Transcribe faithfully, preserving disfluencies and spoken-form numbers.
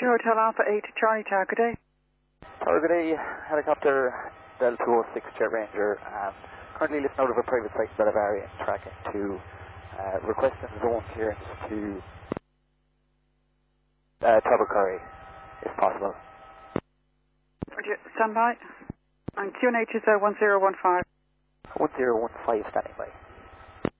Victor Hotel Alpha eight, Charlie Tower, good day. Tower, good day. Helicopter Delta two oh six Jet Ranger. Um, currently listening out of a private site in Bellavaria and tracking to uh, requesting zone clearance to uh, Tubbercurry, if possible. Roger, stand by. And Q N H is uh, one zero one five. one zero one five standing by.